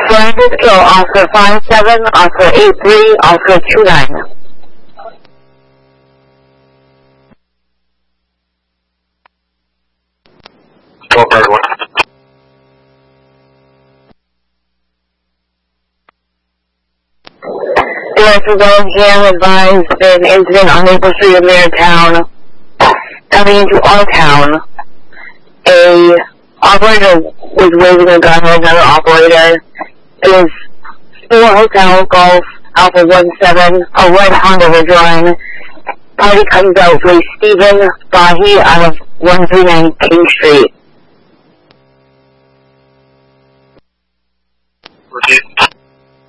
Francisco, Oscar 57, Oscar 83, Oscar 29. Director Belgium advised an incident on Maple Street in their town. Coming into our town, a operator was waving a gun at another operator. It was 4 Hotel Golf Alpha 17, a red Honda Ridgeline. Party comes out with Stephen Fahy out of 139 King Street. Repeat.